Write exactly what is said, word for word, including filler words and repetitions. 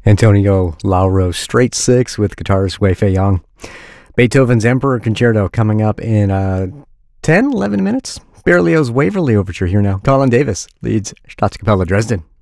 Antonio Lauro, straight six with guitarist Wei Fei Yang. Beethoven's Emperor Concerto coming up in uh, ten, eleven minutes. Berlioz' Waverly Overture here now. Colin Davis leads Staatskapelle Dresden.